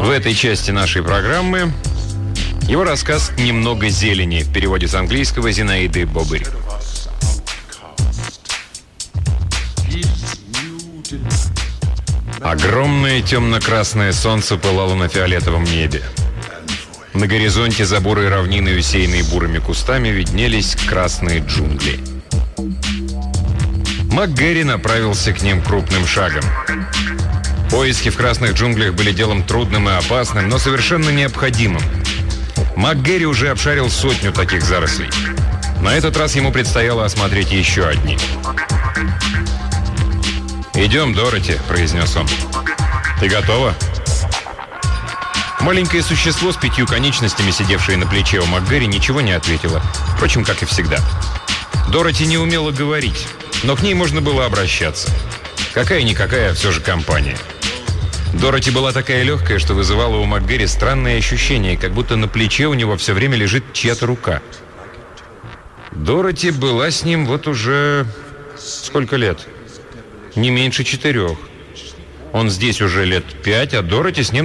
В этой части нашей программы его рассказ «Немного зелени» в переводе с английского Зинаиды Бобырь. Огромное темно-красное солнце пылало на фиолетовом небе. На горизонте за бурой равниной, усеянной бурыми кустами, виднелись красные джунгли. МакГэри направился к ним крупным шагом. Поиски в красных джунглях были делом трудным и опасным, но совершенно необходимым. МакГэри уже обшарил 100 таких зарослей. На этот раз ему предстояло осмотреть еще одни. «Идем, Дороти», — произнес он. «Ты готова?» Маленькое существо с 5 конечностями, сидевшее на плече у МакГэри, ничего не ответило. Впрочем, как и всегда. Дороти не умела говорить, но к ней можно было обращаться. Какая-никакая, а все же компания. Дороти была такая легкая, что вызывала у МакГэри странное ощущение, как будто на плече у него все время лежит чья-то рука. Дороти была с ним вот уже... сколько лет? Не меньше 4. Он здесь уже лет 5, а Дороти с ним